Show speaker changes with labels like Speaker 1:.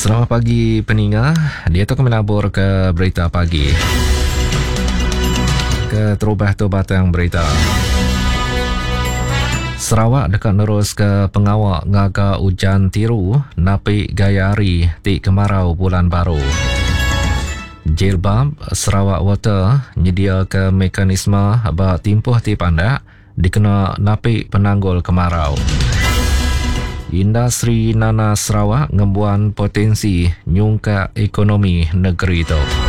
Speaker 1: Selamat pagi peningat. Dia tu kami labur ke berita pagi. Ke terubah-tubatan berita. Sarawak dekat nerus ke pengawak ngaga hujan tiru napi gaya hari ti kemarau bulan baru. Jilbab Sarawak Water nyedia ke mekanisme ba timpuh ti pandak dikena napi penanggul kemarau. Industri Nana Sarawak ngembuan potensi nyungka ekonomi negeri itu.